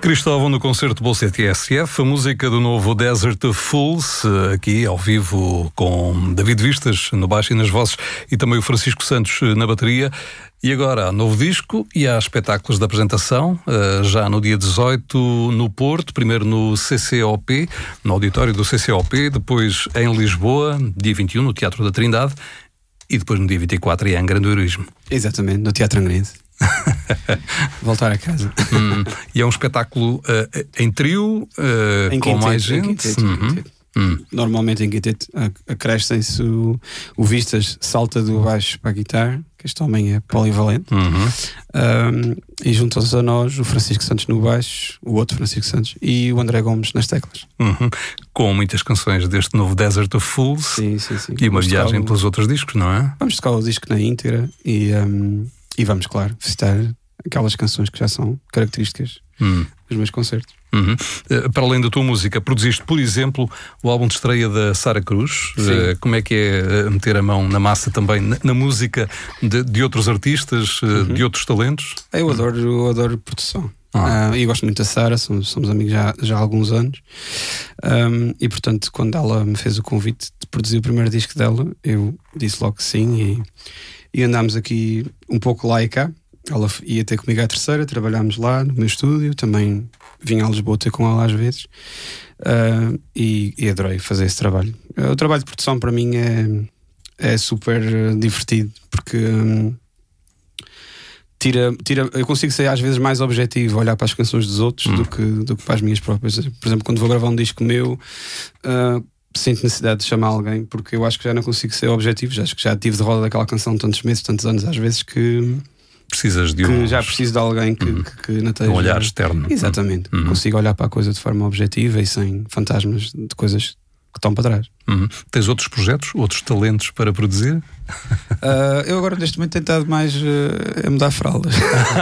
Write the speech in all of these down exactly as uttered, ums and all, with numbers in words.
Cristóvão no concerto Bolsa T S F, a música do novo Desert of Fools, aqui ao vivo com David Vistas no baixo e nas vozes e também o Francisco Santos na bateria. E agora há novo disco e há espetáculos de apresentação, já no dia dezoito no Porto, primeiro no C C O P, no auditório do C C O P, depois em Lisboa, dia vinte e um no Teatro da Trindade e depois no dia vinte e quatro em Angra do Heroísmo. Exatamente, no Teatro Angrense. Voltar a casa. Hum, e é um espetáculo uh, em trio, uh, em com quinteto, mais gente. Em quinteto, uhum. em quinteto. Hum. Normalmente em quinteto acrescem-se o, o Vistas salta do baixo para a guitarra, que este homem é polivalente, Uhum. um, e juntam-se a nós o Francisco Santos no baixo, o outro Francisco Santos e o André Gomes nas teclas. Uhum. Com muitas canções deste novo Desert of Fools. Sim, sim, sim. E uma Vamos viagem tocar o... pelos outros discos, não é? Vamos tocar o disco na íntegra e, um, e vamos, claro, visitar aquelas canções que já são características Hum. dos meus concertos. Uhum. Uh, para além da tua música, produziste, por exemplo, o álbum de estreia da Sara Cruz. Uh, como é que é uh, meter a mão na massa também na, na música de, de outros artistas, uh, uhum. de outros talentos? Eu adoro, eu adoro produção. Ah. Uh, e gosto muito da Sara, somos, somos amigos já, já há alguns anos. Um, e portanto, quando ela me fez o convite de produzir o primeiro disco dela, eu disse logo que sim. E, e andámos aqui um pouco lá e cá. Ela ia ter comigo à terceira, trabalhámos lá no meu estúdio, também vinha a Lisboa ter com ela às vezes, uh, e, e adorei fazer esse trabalho. O trabalho de produção para mim é, é super divertido, porque um, tira, tira, eu consigo ser às vezes mais objetivo, olhar para as canções dos outros hum. do, que, do que para as minhas próprias. Por exemplo, quando vou gravar um disco meu, uh, sinto necessidade de chamar alguém, porque eu acho que já não consigo ser objetivo, já acho que já tive de roda daquela canção tantos meses, tantos anos, às vezes que precisas de que uns... já preciso de alguém que, uhum. que, que não esteja... um olhar externo. Exatamente, uhum. consigo olhar para a coisa de forma objetiva e sem fantasmas de coisas que estão para trás. Uhum. Tens outros projetos, outros talentos para produzir? Uh, eu agora neste momento tenho estado mais uh, a mudar fraldas.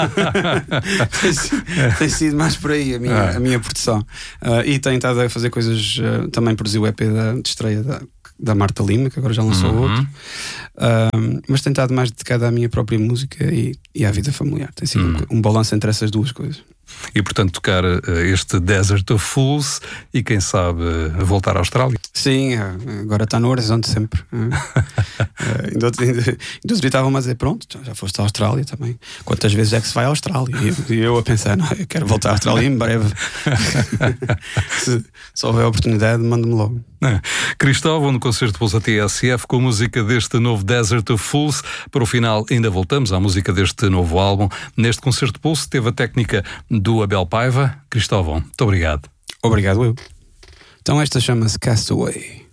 tem, sido, tem sido mais por aí a minha, ah. a minha produção. Uh, e tenho estado a fazer coisas, uh, também produzi o E P da, de estreia da, da Marta Lima, que agora já lançou uhum. outro. Uh, mas tenho estado mais dedicado à minha própria música e, e à vida familiar. Tem sido uhum. um, um balanço entre essas duas coisas. E portanto tocar uh, este Desert of Fools e quem sabe uh, voltar à Austrália. Sim, agora está no horizonte sempre. uh, ainda outro dia estavam a dizer, pronto, já foste à Austrália também. Quantas vezes é que se vai à Austrália? E eu, eu a pensar, não, eu quero voltar à Austrália em breve. se, se houver oportunidade, manda-me logo. É. Cristóvão no concerto Bolsa T S F com a música deste novo Desert of Fools. Para o final ainda voltamos à música deste novo álbum. Neste concerto Pulse teve a técnica do Abel Paiva. Cristóvão, muito obrigado. Obrigado eu. Então esta chama-se Castaway.